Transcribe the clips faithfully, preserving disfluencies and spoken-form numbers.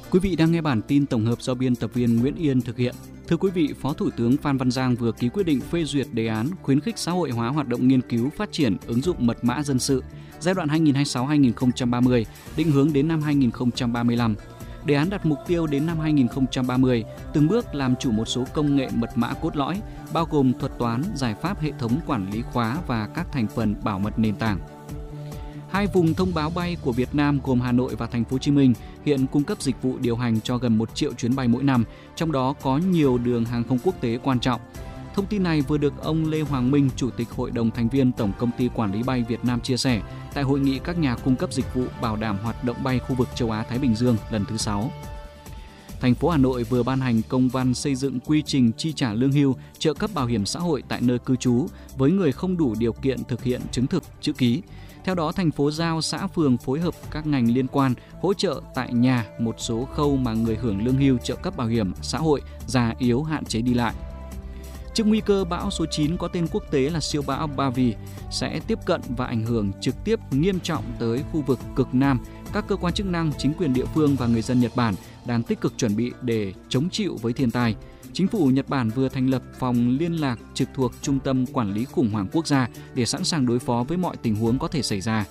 Quý vị đang nghe bản tin tổng hợp do biên tập viên Nguyễn Yên thực hiện. Thưa quý vị, Phó Thủ tướng Phan Văn Giang vừa ký quyết định phê duyệt đề án khuyến khích xã hội hóa hoạt động nghiên cứu, phát triển, ứng dụng mật mã dân sự giai đoạn hai nghìn không trăm hai mươi sáu đến hai nghìn không trăm ba mươi, định hướng đến năm hai nghìn không trăm ba mươi lăm. Đề án đặt mục tiêu đến năm hai nghìn không trăm ba mươi, từng bước làm chủ một số công nghệ mật mã cốt lõi, bao gồm thuật toán, giải pháp hệ thống quản lý khóa và các thành phần bảo mật nền tảng. Hai vùng thông báo bay của Việt Nam gồm Hà Nội và Thành phố Hồ Chí Minh hiện cung cấp dịch vụ điều hành cho gần một triệu chuyến bay mỗi năm, trong đó có nhiều đường hàng không quốc tế quan trọng. Thông tin này vừa được ông Lê Hoàng Minh, Chủ tịch Hội đồng thành viên Tổng công ty Quản lý bay Việt Nam chia sẻ tại hội nghị các nhà cung cấp dịch vụ bảo đảm hoạt động bay khu vực châu Á Thái Bình Dương lần thứ sáu. Thành phố Hà Nội vừa ban hành công văn xây dựng quy trình chi trả lương hưu, trợ cấp bảo hiểm xã hội tại nơi cư trú với người không đủ điều kiện thực hiện chứng thực chữ ký. Theo đó, thành phố giao xã phường phối hợp các ngành liên quan hỗ trợ tại nhà một số khâu mà người hưởng lương hưu, trợ cấp bảo hiểm xã hội già yếu hạn chế đi lại. Trước nguy cơ bão số chín có tên quốc tế là siêu bão Bavi sẽ tiếp cận và ảnh hưởng trực tiếp nghiêm trọng tới khu vực cực Nam, các cơ quan chức năng, chính quyền địa phương và người dân Nhật Bản đang tích cực chuẩn bị để chống chịu với thiên tai. Chính phủ Nhật Bản vừa thành lập phòng liên lạc trực thuộc Trung tâm Quản lý khủng hoảng quốc gia để sẵn sàng đối phó với mọi tình huống có thể xảy ra.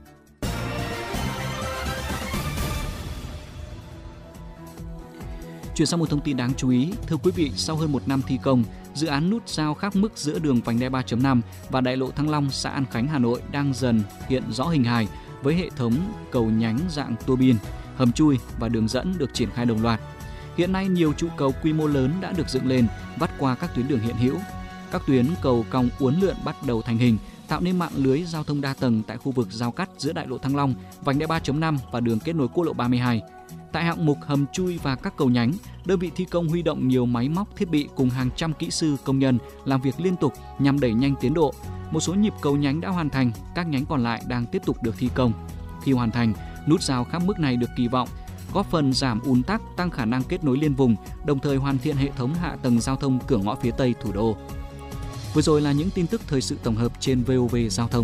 Chuyển sang một thông tin đáng chú ý. Thưa quý vị, sau hơn một năm thi công, dự án nút giao khác mức giữa đường vành đai ba chấm năm và đại lộ Thăng Long, xã An Khánh, Hà Nội đang dần hiện rõ hình hài với hệ thống cầu nhánh dạng tua bin, hầm chui và đường dẫn được triển khai đồng loạt. Hiện nay, nhiều trụ cầu quy mô lớn đã được dựng lên, vắt qua các tuyến đường hiện hữu. Các tuyến cầu cong uốn lượn bắt đầu thành hình, tạo nên mạng lưới giao thông đa tầng tại khu vực giao cắt giữa đại lộ Thăng Long, vành đai ba chấm năm và đường kết nối quốc lộ ba mươi hai. Tại hạng mục hầm chui và các cầu nhánh, đơn vị thi công huy động nhiều máy móc thiết bị cùng hàng trăm kỹ sư công nhân làm việc liên tục nhằm đẩy nhanh tiến độ. Một số nhịp cầu nhánh đã hoàn thành, các nhánh còn lại đang tiếp tục được thi công. Khi hoàn thành, nút giao khác mức này được kỳ vọng góp phần giảm ùn tắc, tăng khả năng kết nối liên vùng, đồng thời hoàn thiện hệ thống hạ tầng giao thông cửa ngõ phía Tây thủ đô. Vừa rồi là những tin tức thời sự tổng hợp trên vê o vê Giao thông.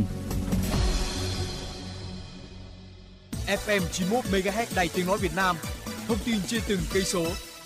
ép em chín mươi mốt mê ga héc Đài Tiếng nói Việt Nam, thông tin trên từng cây số.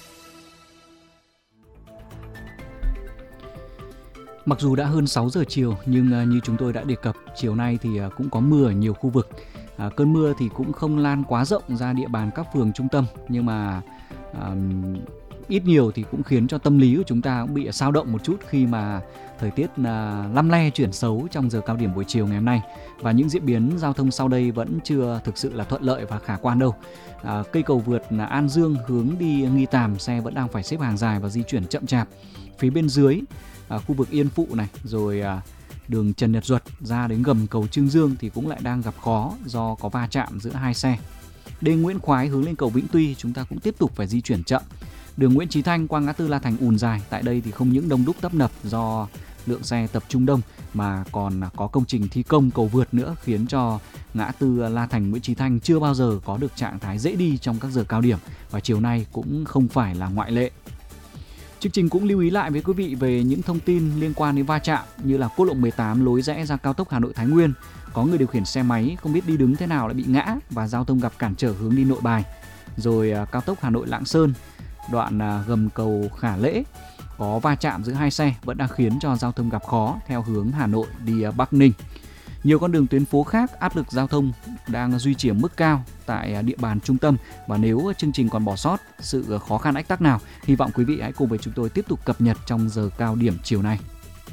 Mặc dù đã hơn sáu giờ chiều nhưng như chúng tôi đã đề cập, chiều nay thì cũng có mưa ở nhiều khu vực. À, cơn mưa thì cũng không lan quá rộng ra địa bàn các phường trung tâm, nhưng mà à, ít nhiều thì cũng khiến cho tâm lý của chúng ta cũng bị xao động một chút khi mà thời tiết à, lăm le chuyển xấu trong giờ cao điểm buổi chiều ngày hôm nay. Và những diễn biến giao thông sau đây vẫn chưa thực sự là thuận lợi và khả quan đâu. À, cây cầu vượt là An Dương hướng đi Nghi Tàm, xe vẫn đang phải xếp hàng dài và di chuyển chậm chạp. Phía bên dưới à, khu vực Yên Phụ này, rồi à, đường Trần Nhật Duật ra đến gầm cầu Trương Dương thì cũng lại đang gặp khó do có va chạm giữa hai xe. Đê Nguyễn Khoái hướng lên cầu Vĩnh Tuy chúng ta cũng tiếp tục phải di chuyển chậm. Đường Nguyễn Chí Thanh qua ngã tư La Thành ùn dài, tại đây thì không những đông đúc tấp nập do lượng xe tập trung đông mà còn có công trình thi công cầu vượt nữa, khiến cho ngã tư La Thành Nguyễn Chí Thanh chưa bao giờ có được trạng thái dễ đi trong các giờ cao điểm, và chiều nay cũng không phải là ngoại lệ. Chương trình cũng lưu ý lại với quý vị về những thông tin liên quan đến va chạm như là quốc lộ mười tám lối rẽ ra cao tốc Hà Nội Thái Nguyên, có người điều khiển xe máy không biết đi đứng thế nào lại bị ngã và giao thông gặp cản trở hướng đi Nội Bài. Rồi cao tốc Hà Nội Lạng Sơn, đoạn gầm cầu Khả Lễ có va chạm giữa hai xe vẫn đang khiến cho giao thông gặp khó theo hướng Hà Nội đi Bắc Ninh. Nhiều con đường tuyến phố khác áp lực giao thông đang duy trì ở mức cao tại địa bàn trung tâm, và nếu chương trình còn bỏ sót sự khó khăn ách tắc nào, hy vọng quý vị hãy cùng với chúng tôi tiếp tục cập nhật trong giờ cao điểm chiều nay.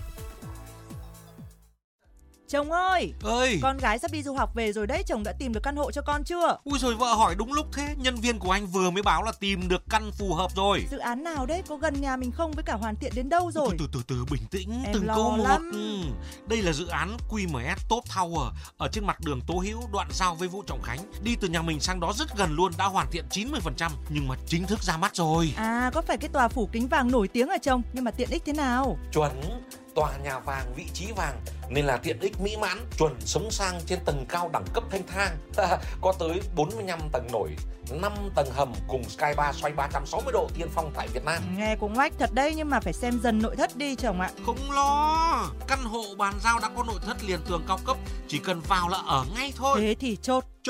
Chồng ơi, ơi, con gái sắp đi du học về rồi đấy, chồng đã tìm được căn hộ cho con chưa? Ui rồi vợ hỏi đúng lúc thế, nhân viên của anh vừa mới báo là tìm được căn phù hợp rồi. Dự án nào đấy, có gần nhà mình không, với cả hoàn thiện đến đâu rồi? Từ từ từ, từ bình tĩnh, em từng lo câu một. lắm. Ừ. Đây là dự án quy em ét Top Tower ở trên mặt đường Tố Hữu, đoạn giao với Vũ Trọng Khánh. Đi từ nhà mình sang đó rất gần luôn, đã hoàn thiện chín mươi phần trăm nhưng mà chính thức ra mắt rồi. À, có phải cái tòa phủ kính vàng nổi tiếng hả chồng? Nhưng mà tiện ích thế nào? Chuẩn, tòa nhà vàng, vị trí vàng nên là tiện ích mỹ mãn, chuẩn sống sang trên tầng cao đẳng cấp thanh thang. Có tới bốn mươi lăm tầng nổi, năm tầng hầm cùng sky bar xoay ba trăm sáu mươi độ tiên phong tại Việt Nam. Nghe cũng oách thật đấy, nhưng mà phải xem dần nội thất đi chồng ạ. Không lo, căn hộ bàn giao đã có nội thất liền tường cao cấp, chỉ cần vào là ở ngay thôi. Thế thì chốt. Chốt.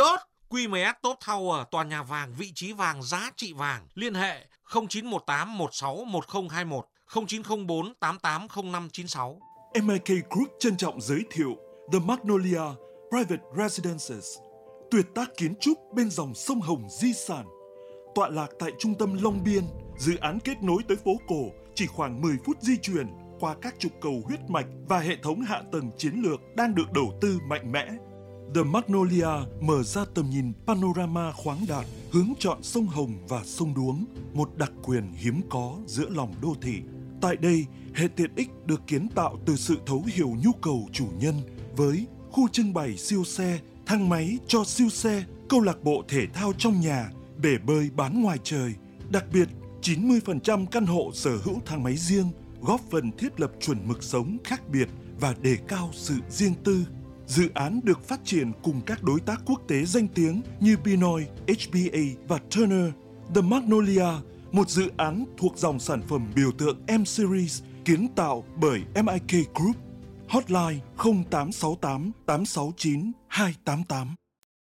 Q M S Top Tower, tòa nhà vàng, vị trí vàng, giá trị vàng. Liên hệ không chín một tám một sáu một không hai một, không chín không bốn tám tám không năm chín sáu. em i ca Group trân trọng giới thiệu The Magnolia Private Residences, tuyệt tác kiến trúc bên dòng sông Hồng di sản. Tọa lạc tại trung tâm Long Biên, dự án kết nối tới phố cổ chỉ khoảng mười phút di chuyển qua các trục cầu huyết mạch và hệ thống hạ tầng chiến lược đang được đầu tư mạnh mẽ. The Magnolia mở ra tầm nhìn panorama khoáng đạt, hướng chọn sông Hồng và sông Đuống, một đặc quyền hiếm có giữa lòng đô thị. Tại đây, hệ tiện ích được kiến tạo từ sự thấu hiểu nhu cầu chủ nhân với khu trưng bày siêu xe, thang máy cho siêu xe, câu lạc bộ thể thao trong nhà, bể bơi bán ngoài trời. Đặc biệt, chín mươi phần trăm căn hộ sở hữu thang máy riêng, góp phần thiết lập chuẩn mực sống khác biệt và đề cao sự riêng tư. Dự án được phát triển cùng các đối tác quốc tế danh tiếng như Pinoy, hát bê a và Turner. The Magnolia, một dự án thuộc dòng sản phẩm biểu tượng M-Series kiến tạo bởi em i ca Group. Hotline không tám sáu tám tám sáu chín hai tám tám.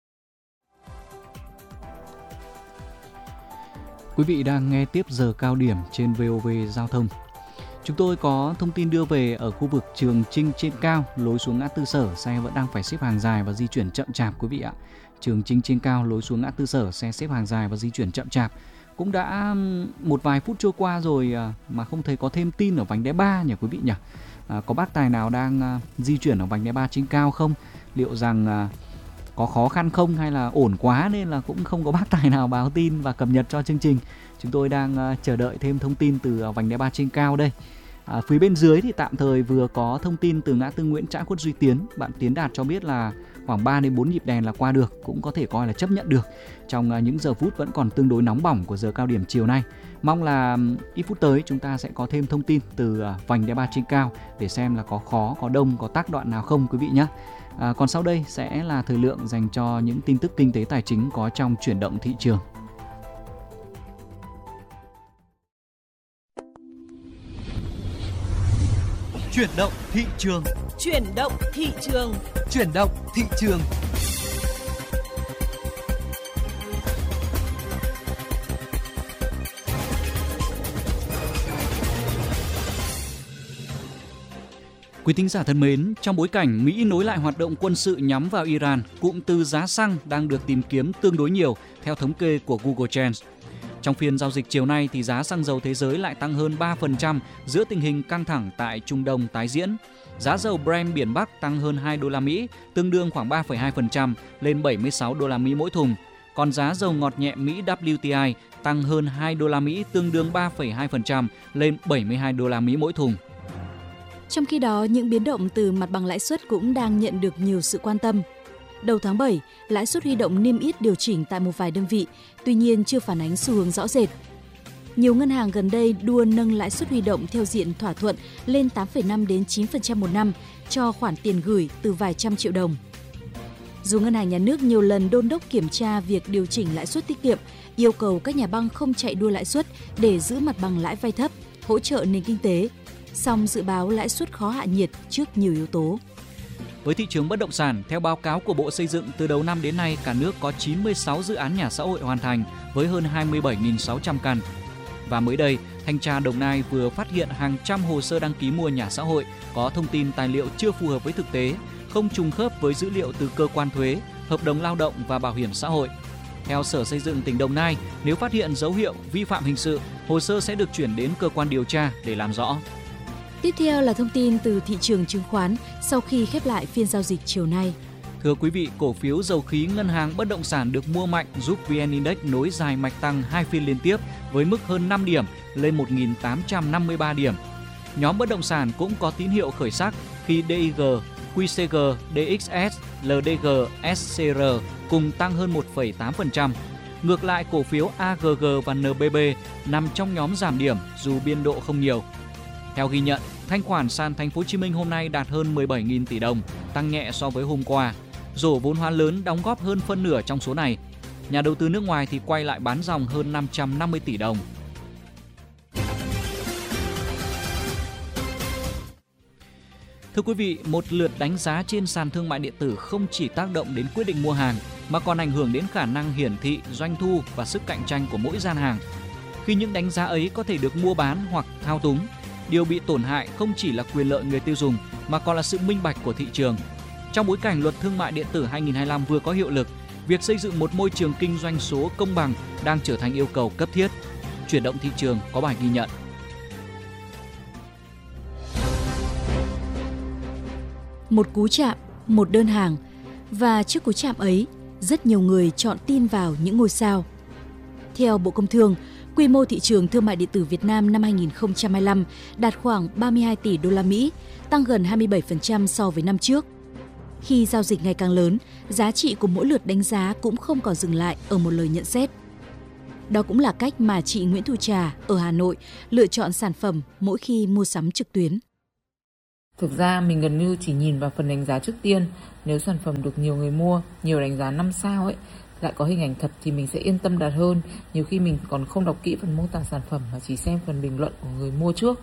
Quý vị đang nghe tiếp giờ cao điểm trên vê o vê Giao thông. Chúng tôi có thông tin đưa về ở khu vực Trường Chinh trên cao, lối xuống ngã tư Sở, xe vẫn đang phải xếp hàng dài và di chuyển chậm chạp quý vị ạ. Trường Chinh trên cao, lối xuống ngã tư Sở, xe xếp hàng dài và di chuyển chậm chạp. Cũng đã một vài phút trôi qua rồi mà không thấy có thêm tin ở vành đai ba nhỉ quý vị nhỉ? À, có bác tài nào đang di chuyển ở vành đai ba trên cao không? Liệu rằng có khó khăn không hay là ổn quá nên là cũng không có bác tài nào báo tin và cập nhật cho chương trình. Chúng tôi đang chờ đợi thêm thông tin từ vành đai ba trên cao đây. À, phía bên dưới thì tạm thời vừa có thông tin từ ngã tư Nguyễn Trãi Khuất Duy Tiến. Bạn Tiến Đạt cho biết là khoảng ba đến bốn nhịp đèn là qua được, cũng có thể coi là chấp nhận được trong những giờ phút vẫn còn tương đối nóng bỏng của giờ cao điểm chiều nay. Mong là ít phút tới chúng ta sẽ có thêm thông tin từ vành đai ba trên cao để xem là có khó, có đông, có tắc đoạn nào không quý vị nhé. À, còn sau đây sẽ là thời lượng dành cho những tin tức kinh tế tài chính có trong chuyển động thị trường. Chuyển động thị trường. Chuyển động thị trường. Chuyển động thị trường. Quý thính giả thân mến, trong bối cảnh Mỹ nối lại hoạt động quân sự nhắm vào Iran, cụm từ giá xăng đang được tìm kiếm tương đối nhiều theo thống kê của Google Trends. Trong phiên giao dịch chiều nay thì giá xăng dầu thế giới lại tăng hơn ba phần trăm giữa tình hình căng thẳng tại Trung Đông tái diễn. Giá dầu Brent Biển Bắc tăng hơn hai đô la Mỹ, tương đương khoảng ba phẩy hai phần trăm lên bảy mươi sáu đô la Mỹ mỗi thùng. Còn giá dầu ngọt nhẹ Mỹ W T I tăng hơn hai đô la Mỹ, tương đương ba phẩy hai phần trăm lên bảy mươi hai đô la Mỹ mỗi thùng. Trong khi đó, những biến động từ mặt bằng lãi suất cũng đang nhận được nhiều sự quan tâm. Đầu tháng bảy, lãi suất huy động niêm yết điều chỉnh tại một vài đơn vị, tuy nhiên chưa phản ánh xu hướng rõ rệt. Nhiều ngân hàng gần đây đua nâng lãi suất huy động theo diện thỏa thuận lên tám phẩy năm đến chín phần trăm một năm cho khoản tiền gửi từ vài trăm triệu đồng. Dù ngân hàng nhà nước nhiều lần đôn đốc kiểm tra việc điều chỉnh lãi suất tiết kiệm, yêu cầu các nhà băng không chạy đua lãi suất để giữ mặt bằng lãi vay thấp, hỗ trợ nền kinh tế, song dự báo lãi suất khó hạ nhiệt trước nhiều yếu tố. Với thị trường bất động sản, theo báo cáo của Bộ Xây dựng, từ đầu năm đến nay, cả nước có chín mươi sáu dự án nhà xã hội hoàn thành với hơn hai mươi bảy nghìn sáu trăm căn. Và mới đây, Thanh tra Đồng Nai vừa phát hiện hàng trăm hồ sơ đăng ký mua nhà xã hội có thông tin tài liệu chưa phù hợp với thực tế, không trùng khớp với dữ liệu từ cơ quan thuế, hợp đồng lao động và bảo hiểm xã hội. Theo Sở Xây dựng tỉnh Đồng Nai, nếu phát hiện dấu hiệu vi phạm hình sự, hồ sơ sẽ được chuyển đến cơ quan điều tra để làm rõ. Tiếp theo là thông tin từ thị trường chứng khoán sau khi khép lại phiên giao dịch chiều nay. Thưa quý vị, cổ phiếu dầu khí ngân hàng bất động sản được mua mạnh giúp vê en Index nối dài mạch tăng hai phiên liên tiếp với mức hơn năm điểm lên một nghìn tám trăm năm mươi ba điểm. Nhóm bất động sản cũng có tín hiệu khởi sắc khi đê i giê, quy xê giê, đê ích ét, lờ đê giê, ét xê rờ cùng tăng hơn một phẩy tám phần trăm. Ngược lại, cổ phiếu a giê giê và en bê bê nằm trong nhóm giảm điểm dù biên độ không nhiều. Theo ghi nhận, thanh khoản sàn Thành phố Hồ Chí Minh hôm nay đạt hơn mười bảy nghìn tỷ đồng, tăng nhẹ so với hôm qua. Rổ vốn hóa lớn đóng góp hơn phân nửa trong số này. Nhà đầu tư nước ngoài thì quay lại bán dòng hơn năm trăm năm mươi tỷ đồng. Thưa quý vị, một lượt đánh giá trên sàn thương mại điện tử không chỉ tác động đến quyết định mua hàng mà còn ảnh hưởng đến khả năng hiển thị, doanh thu và sức cạnh tranh của mỗi gian hàng. Khi những đánh giá ấy có thể được mua bán hoặc thao túng, điều bị tổn hại không chỉ là quyền lợi người tiêu dùng mà còn là sự minh bạch của thị trường. Trong bối cảnh Luật Thương mại điện tử hai nghìn không trăm hai mươi lăm vừa có hiệu lực, việc xây dựng một môi trường kinh doanh số công bằng đang trở thành yêu cầu cấp thiết. Chuyển động thị trường có bài ghi nhận. Một cú chạm, một đơn hàng, và trước cú chạm ấy, rất nhiều người chọn tin vào những ngôi sao. Theo Bộ Công Thương, quy mô thị trường thương mại điện tử Việt Nam năm hai nghìn không trăm hai mươi lăm đạt khoảng ba mươi hai tỷ đô la Mỹ, tăng gần hai mươi bảy phần trăm so với năm trước. Khi giao dịch ngày càng lớn, giá trị của mỗi lượt đánh giá cũng không còn dừng lại ở một lời nhận xét. Đó cũng là cách mà chị Nguyễn Thu Trà ở Hà Nội lựa chọn sản phẩm mỗi khi mua sắm trực tuyến. Thực ra mình gần như chỉ nhìn vào phần đánh giá trước tiên. Nếu sản phẩm được nhiều người mua, nhiều đánh giá năm sao ấy, lại có hình ảnh thật thì mình sẽ yên tâm đặt hơn. Nhiều khi mình còn không đọc kỹ phần mô tả sản phẩm mà chỉ xem phần bình luận của người mua trước.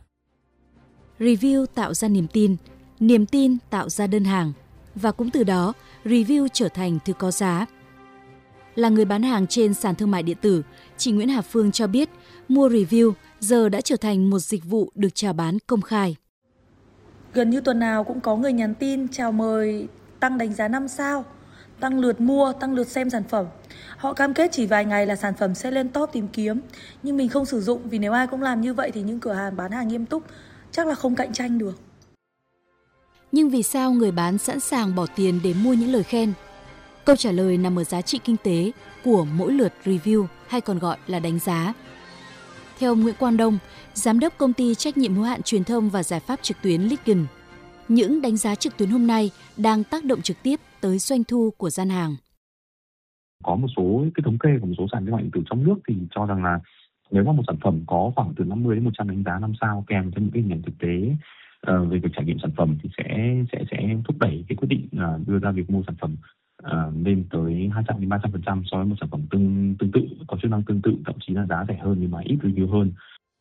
Review tạo ra niềm tin, niềm tin tạo ra đơn hàng, và cũng từ đó review trở thành thứ có giá. Là người bán hàng trên sàn thương mại điện tử, chị Nguyễn Hà Phương cho biết mua review giờ đã trở thành một dịch vụ được chào bán công khai. Gần như tuần nào cũng có người nhắn tin chào mời tăng đánh giá năm sao, tăng lượt mua, tăng lượt xem sản phẩm. Họ cam kết chỉ vài ngày là sản phẩm sẽ lên top tìm kiếm, nhưng mình không sử dụng vì nếu ai cũng làm như vậy thì những cửa hàng bán hàng nghiêm túc chắc là không cạnh tranh được. Nhưng vì sao người bán sẵn sàng bỏ tiền để mua những lời khen? Câu trả lời nằm ở giá trị kinh tế của mỗi lượt review hay còn gọi là đánh giá. Theo ông Nguyễn Quang Đông, Giám đốc Công ty Trách nhiệm hữu hạn Truyền thông và Giải pháp trực tuyến Licken, những đánh giá trực tuyến hôm nay đang tác động trực tiếp tới doanh thu của gian hàng. Có một số cái thống kê của một số sàn thương mại điện tử trong nước thì cho rằng là nếu mà một sản phẩm có khoảng từ năm mươi đến một trăm đánh giá năm sao kèm theo những cái hình ảnh thực tế uh, về việc trải nghiệm sản phẩm thì sẽ sẽ sẽ thúc đẩy cái quyết định uh, đưa ra việc mua sản phẩm uh, lên tới hai trăm đến ba trăm phần trăm so với một sản phẩm tương tương tự, có chức năng tương tự, thậm chí là giá rẻ hơn nhưng mà ít review hơn.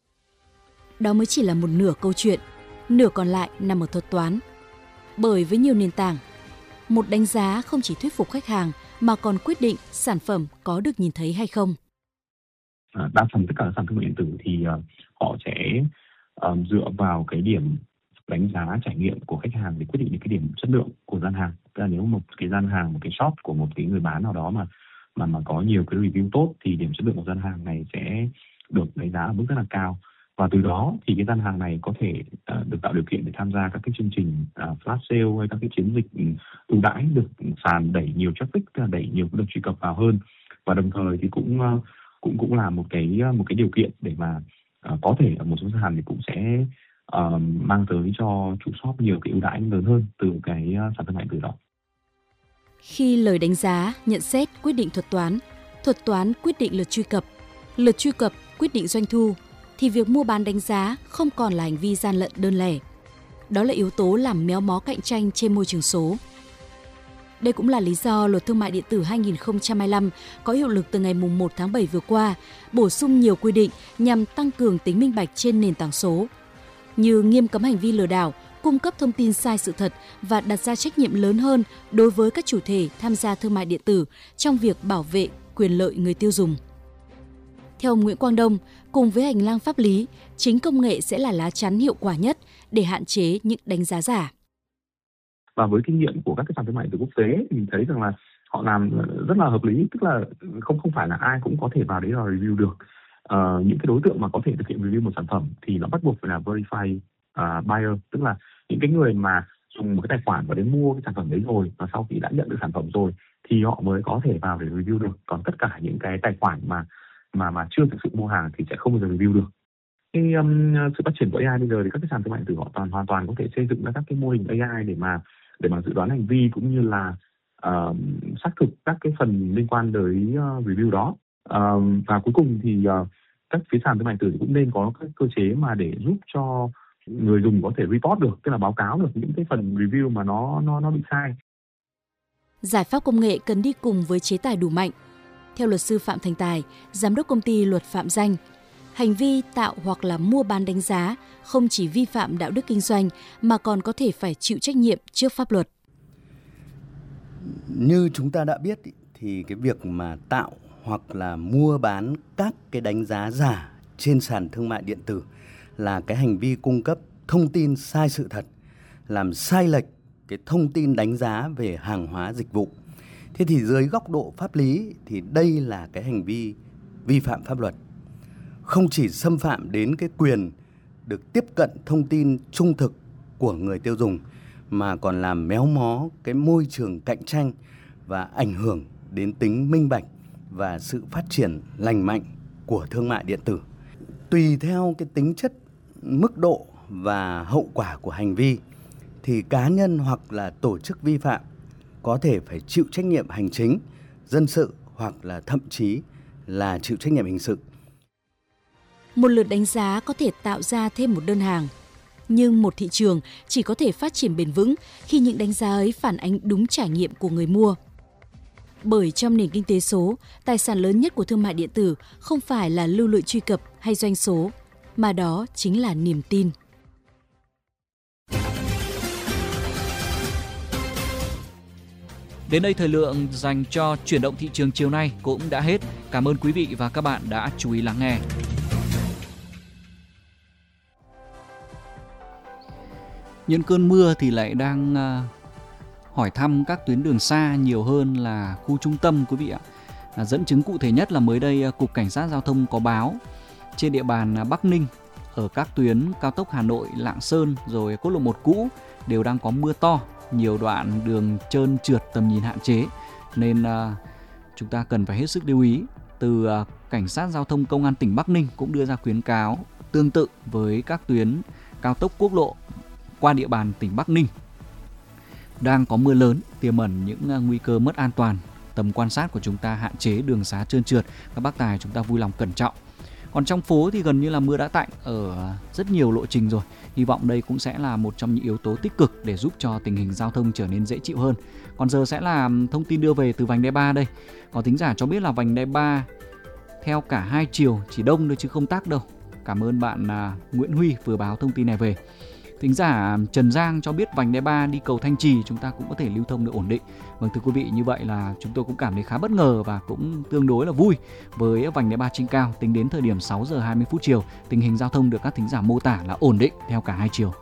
Đó mới chỉ là một nửa câu chuyện, nửa còn lại nằm ở thuật toán. Bởi với nhiều nền tảng, một đánh giá không chỉ thuyết phục khách hàng mà còn quyết định sản phẩm có được nhìn thấy hay không. Đa phần tất cả các sàn thương mại điện tử thì uh, họ sẽ uh, dựa vào cái điểm đánh giá trải nghiệm của khách hàng để quyết định những cái điểm chất lượng của gian hàng. Tức là nếu một cái gian hàng, một cái shop của một cái người bán nào đó mà mà mà có nhiều cái review tốt thì điểm chất lượng của gian hàng này sẽ được đánh giá ở mức rất là cao. Và từ đó thì cái gian hàng này có thể uh, được tạo điều kiện để tham gia các cái chương trình uh, flash sale hay các cái chiến dịch ưu đãi, được sàn đẩy nhiều traffic, tức là đẩy nhiều lượt truy cập vào hơn. Và đồng thời thì cũng uh, cũng cũng là một cái một cái điều kiện để mà uh, có thể ở một số sàn thì cũng sẽ uh, mang tới cho chủ shop nhiều cái ưu đãi lớn hơn từ cái uh, sản thương mại điện tử đó. Khi lời đánh giá, nhận xét quyết định thuật toán, thuật toán quyết định lượt truy cập, lượt truy cập quyết định doanh thu, thì việc mua bán đánh giá không còn là hành vi gian lận đơn lẻ. Đó là yếu tố làm méo mó cạnh tranh trên môi trường số. Đây cũng là lý do Luật Thương mại điện tử hai nghìn không trăm hai mươi lăm có hiệu lực từ ngày mùng một tháng bảy vừa qua, bổ sung nhiều quy định nhằm tăng cường tính minh bạch trên nền tảng số, như nghiêm cấm hành vi lừa đảo, cung cấp thông tin sai sự thật và đặt ra trách nhiệm lớn hơn đối với các chủ thể tham gia thương mại điện tử trong việc bảo vệ quyền lợi người tiêu dùng. Theo ông Nguyễn Quang Đông, cùng với hành lang pháp lý, chính công nghệ sẽ là lá chắn hiệu quả nhất để hạn chế những đánh giá giả. Và với kinh nghiệm của các cái sàn thương mại điện tử quốc tế thì mình thấy rằng là họ làm rất là hợp lý, tức là không không phải là ai cũng có thể vào đấy và review được. Uh, những cái đối tượng mà có thể thực hiện review một sản phẩm thì nó bắt buộc phải là verified uh, buyer, tức là những cái người mà dùng một cái tài khoản và đến mua cái sản phẩm đấy rồi và sau khi đã nhận được sản phẩm rồi thì họ mới có thể vào để review được. Còn tất cả những cái tài khoản mà mà mà chưa thực sự mua hàng thì sẽ không bao giờ review được. Cái um, sự phát triển của a i bây giờ thì các cái sàn thương mại điện tử họ toàn hoàn toàn có thể xây dựng ra các cái mô hình a i để mà để mà dự đoán hành vi cũng như là uh, xác thực các cái phần liên quan tới uh, review đó. Uh, và cuối cùng thì uh, các phía sàn thương mại điện tử cũng nên có các cơ chế mà để giúp cho người dùng có thể report được, tức là báo cáo được những cái phần review mà nó nó nó bị sai. Giải pháp công nghệ cần đi cùng với chế tài đủ mạnh. Theo luật sư Phạm Thành Tài, giám đốc công ty Luật Phạm Danh, hành vi tạo hoặc là mua bán đánh giá không chỉ vi phạm đạo đức kinh doanh mà còn có thể phải chịu trách nhiệm trước pháp luật. Như chúng ta đã biết thì cái việc mà tạo hoặc là mua bán các cái đánh giá giả trên sàn thương mại điện tử là cái hành vi cung cấp thông tin sai sự thật, làm sai lệch cái thông tin đánh giá về hàng hóa dịch vụ. Thế thì dưới góc độ pháp lý thì đây là cái hành vi vi phạm pháp luật, không chỉ xâm phạm đến cái quyền được tiếp cận thông tin trung thực của người tiêu dùng mà còn làm méo mó cái môi trường cạnh tranh và ảnh hưởng đến tính minh bạch và sự phát triển lành mạnh của thương mại điện tử. Tùy theo cái tính chất, mức độ và hậu quả của hành vi thì cá nhân hoặc là tổ chức vi phạm có thể phải chịu trách nhiệm hành chính, dân sự hoặc là thậm chí là chịu trách nhiệm hình sự. Một lượt đánh giá có thể tạo ra thêm một đơn hàng, nhưng một thị trường chỉ có thể phát triển bền vững khi những đánh giá ấy phản ánh đúng trải nghiệm của người mua. Bởi trong nền kinh tế số, tài sản lớn nhất của thương mại điện tử không phải là lưu lượng truy cập hay doanh số, mà đó chính là niềm tin. Đến đây thời lượng dành cho chuyển động thị trường chiều nay cũng đã hết. Cảm ơn quý vị và các bạn đã chú ý lắng nghe. Những cơn mưa thì lại đang uh, hỏi thăm các tuyến đường xa nhiều hơn là khu trung tâm quý vị ạ. À, dẫn chứng cụ thể nhất là mới đây uh, Cục Cảnh sát Giao thông có báo trên địa bàn uh, Bắc Ninh, ở các tuyến cao tốc Hà Nội, Lạng Sơn rồi quốc lộ một cũ đều đang có mưa to, nhiều đoạn đường trơn trượt, tầm nhìn hạn chế, nên uh, chúng ta cần phải hết sức lưu ý. Từ uh, Cảnh sát Giao thông Công an tỉnh Bắc Ninh cũng đưa ra khuyến cáo tương tự với các tuyến cao tốc quốc lộ qua địa bàn tỉnh Bắc Ninh. Đang có mưa lớn, tiềm ẩn những uh, nguy cơ mất an toàn, tầm quan sát của chúng ta hạn chế, đường xá trơn trượt, các bác tài chúng ta vui lòng cẩn trọng. Còn trong phố thì gần như là mưa đã tạnh ở rất nhiều lộ trình rồi. Hy vọng đây cũng sẽ là một trong những yếu tố tích cực để giúp cho tình hình giao thông trở nên dễ chịu hơn. Còn giờ sẽ là thông tin đưa về từ vành đai ba đây. Có thính giả cho biết là vành đai ba theo cả hai chiều chỉ đông thôi chứ không tắc đâu. Cảm ơn bạn Nguyễn Huy vừa báo thông tin này về. Thính giả Trần Giang cho biết vành đai ba đi cầu Thanh Trì chúng ta cũng có thể lưu thông được ổn định. Vâng, thưa quý vị, như vậy là chúng tôi cũng cảm thấy khá bất ngờ và cũng tương đối là vui với vành đai ba trên cao. Tính đến thời điểm sáu giờ hai mươi phút chiều, tình hình giao thông được các thính giả mô tả là ổn định theo cả hai chiều.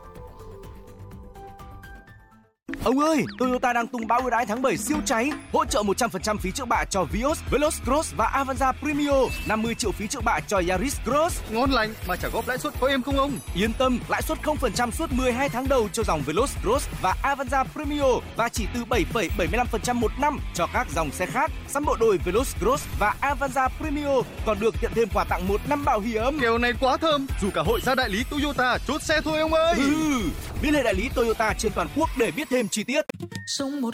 Ông ơi, Toyota đang tung bao ưu đãi tháng bảy siêu cháy, hỗ trợ một trăm phần trăm phí trước bạ cho Vios, Veloz Cross và Avanza Premio, năm mươi triệu phí trước bạ cho Yaris Cross. Ngon lành, mà trả góp lãi suất có êm không ông? Yên tâm, lãi suất không phần trăm suốt mười hai tháng đầu cho dòng Veloz Cross và Avanza Premio và chỉ từ bảy phẩy bảy mươi lăm phần trăm một năm cho các dòng xe khác. Sắm bộ đôi Veloz Cross và Avanza Premio còn được nhận thêm quà tặng một năm bảo hiểm. Kèo này quá thơm, dù cả hội ra đại lý Toyota chốt xe thôi ông ơi. Ừ, liên hệ đại lý Toyota trên toàn quốc để biết thêm chi tiết. Sống một